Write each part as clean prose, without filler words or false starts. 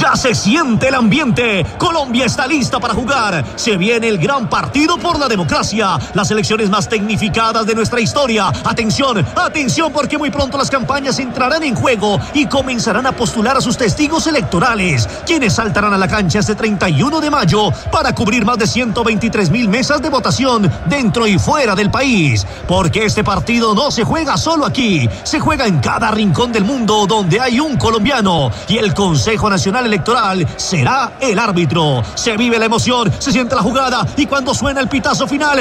Ya se siente el ambiente. Colombia está lista para jugar. Se viene el gran partido por la democracia. Las elecciones más tecnificadas de nuestra historia. Atención, atención, porque muy pronto las campañas entrarán en juego y comenzarán a postular a sus testigos electorales, quienes saltarán a la cancha este 31 de mayo para cubrir más de 123,000 mesas de votación dentro y fuera del país. Porque este partido no se juega solo aquí, se juega en cada rincón del mundo donde hay un colombiano, y el Consejo Nacional Electoral será el árbitro. Se vive la emoción, se siente la jugada, y cuando suena el pitazo final,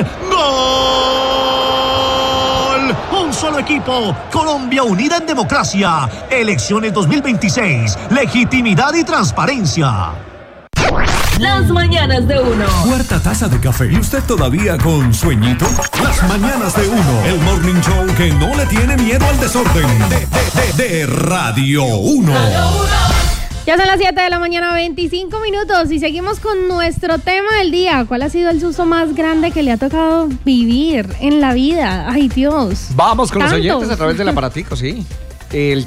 ¡gol! Un solo equipo, Colombia unida en democracia. Elecciones 2026, legitimidad y transparencia. Las mañanas de uno. Cuarta taza de café. ¿Y usted todavía con sueñito? Las mañanas de uno. El morning show que no le tiene miedo al desorden. De Radio 1. Ya son las 7 de la mañana, 25 minutos, y seguimos con nuestro tema del día. ¿Cuál ha sido el susto más grande que le ha tocado vivir en la vida? Ay, Dios. Vamos con ¿Tantos? los oyentes a través del aparatico, sí. El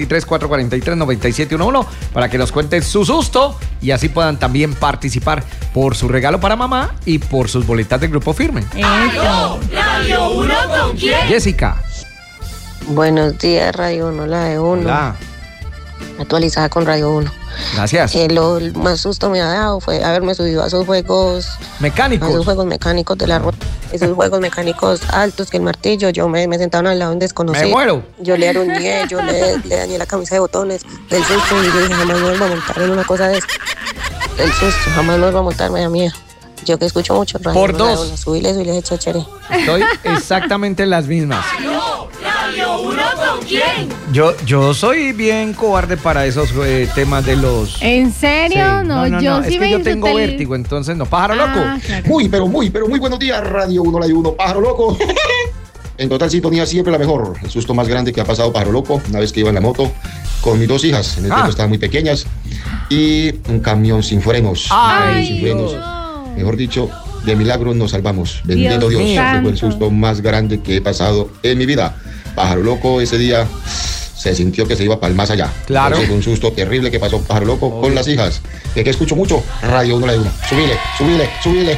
323-443-9711 para que nos cuenten su susto y así puedan también participar por su regalo para mamá y por sus boletas de Grupo Firme. ¡Aló! ¿Radio 1 con quién? Jessica. Buenos días, Radio 1, la de 1. Hola. Actualizada con Radio 1. Gracias. Lo más susto me ha dado fue haberme subido a esos juegos mecánicos. A esos juegos mecánicos de la rueda. Esos juegos mecánicos altos que el martillo. Yo me sentaron al lado de un desconocido. Me muero. Yo le aruñé, yo le dañé la camisa de botones del susto, y yo dije, jamás me vuelvo a montar en una cosa de eso. El susto, jamás me vuelvo a montar, me da miedo. Yo que escucho mucho Radio Por 1, dos. Subile, chéchere. Estoy exactamente en las mismas. ¡Aló! ¿Radio 1 con quién? Yo soy bien cobarde para esos temas de los... ¿En serio? Sí. No, yo sí es me que yo tengo insulté. vértigo, entonces no. Pájaro loco. Claro. Muy buenos días, Radio 1, la de 1, Pájaro Loco. En total sintonía, siempre la mejor. El susto más grande que ha pasado, Pájaro Loco, una vez que iba en la moto con mis 2 hijas. En el tiempo estaban muy pequeñas. Y un camión sin frenos. Ay, sin frenos. no. Mejor dicho, de milagro nos salvamos. Bendito Dios. mío. Ese fue el susto más grande que he pasado en mi vida. Pájaro Loco, ese día se sintió que se iba para el más allá. Claro. Fue un susto terrible que pasó Pájaro Loco con las hijas. De que escucho mucho, Radio 1, la de 1. Subile.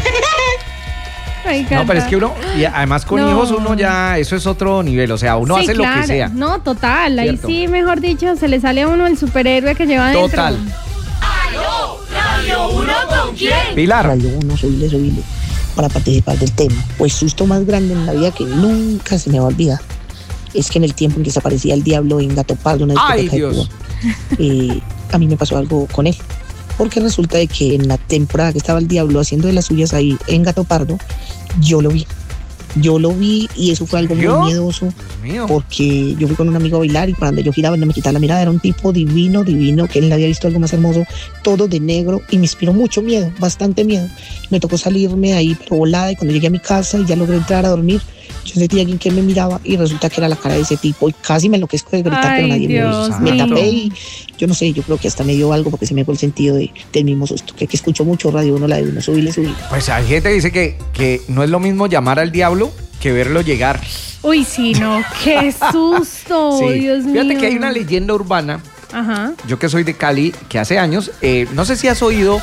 Ay, No, pero es que uno, y además con No. hijos uno ya, eso es otro nivel, o sea, uno Sí, hace claro. lo que sea. No, total, ahí Cierto. sí, mejor dicho, se le sale a uno el superhéroe que lleva adentro. Total. ¡Aló! ¿Radio 1 con quién? Pilar. Radio 1, subile, para participar del tema. Pues susto más grande en la vida que nunca se me va a olvidar es que en el tiempo en que desaparecía el diablo en Gato Pardo, una ¡Ay, discoteca de Dios! Cuba, a mí me pasó algo con él. Porque resulta de que en la temporada que estaba el diablo haciendo de las suyas ahí en Gato Pardo, yo lo vi y eso fue algo ¿Yo? muy miedoso. Dios mío. Porque yo fui con un amigo a bailar y para donde yo giraba no me quitaba la mirada, era un tipo divino, que él había visto algo más hermoso, todo de negro, y me inspiró mucho miedo, bastante miedo. Me tocó salirme de ahí pero volada, y cuando llegué a mi casa y ya logré entrar a dormir, yo sentía a alguien que me miraba y resulta que era la cara de ese tipo, y casi me enloquezco de gritar, Ay, pero nadie Dios me mío. tapé y yo no sé, yo creo que hasta me dio algo porque se me fue el sentido del mismo susto, que escucho mucho Radio 1, la de 1, subile. Pues hay gente que dice que no es lo mismo llamar al diablo que verlo llegar. Uy, sí, no, qué susto, Sí. Dios mío. Fíjate que hay una leyenda urbana, Ajá. yo que soy de Cali, que hace años, no sé si has oído,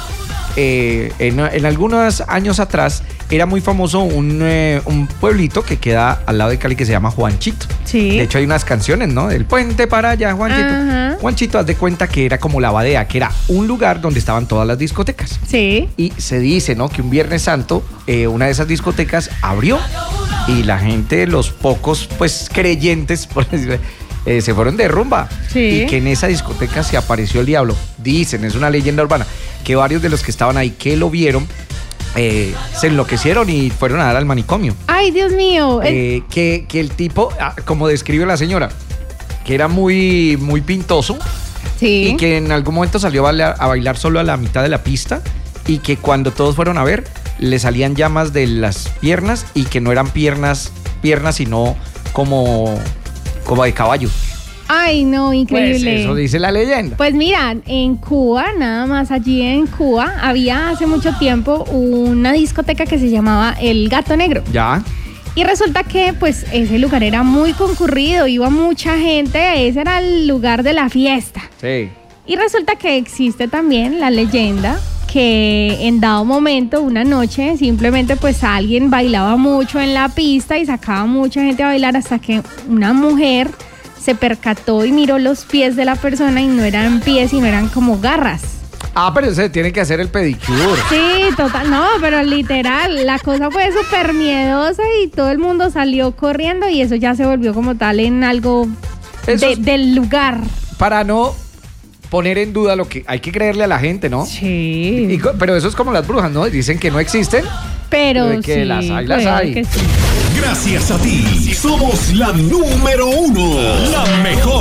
en algunos años atrás, era muy famoso un pueblito que queda al lado de Cali que se llama Juanchito. Sí. De hecho hay unas canciones, ¿no? Del puente para allá, Juanchito. Ajá. Juanchito, haz de cuenta que era como la Badea, que era un lugar donde estaban todas las discotecas. Sí. Y se dice, ¿no? Que un Viernes Santo, una de esas discotecas abrió y la gente, los pocos, pues, creyentes, por decirlo, se fueron de rumba. Sí. Y que en esa discoteca se apareció el diablo. Dicen, es una leyenda urbana, que varios de los que estaban ahí que lo vieron se enloquecieron y fueron a dar al manicomio. Ay, Dios mío. Que el tipo, como describe la señora, que era muy, muy pintoso Sí. y que en algún momento salió a bailar solo a la mitad de la pista y que cuando todos fueron a ver, le salían llamas de las piernas y que no eran piernas, sino como de caballo. Ay, no, increíble. Pues eso dice la leyenda. Pues mira, en Cuba, nada más allí en Cuba, había hace mucho tiempo una discoteca que se llamaba El Gato Negro. Ya. Y resulta que pues ese lugar era muy concurrido, iba mucha gente, ese era el lugar de la fiesta. Sí. Y resulta que existe también la leyenda que en dado momento, una noche, simplemente pues alguien bailaba mucho en la pista y sacaba mucha gente a bailar hasta que una mujer se percató y miró los pies de la persona y no eran pies, sino eran como garras. Pero se tiene que hacer el pedicure. Sí, total, no, pero literal, la cosa fue súper miedosa y todo el mundo salió corriendo y eso ya se volvió como tal en algo del lugar. Para no poner en duda lo que hay que creerle a la gente, ¿no? Sí. Pero eso es como las brujas, ¿no? Dicen que no existen. Pero que sí, las hay, las hay. Gracias a ti, somos la número 1, la mejor.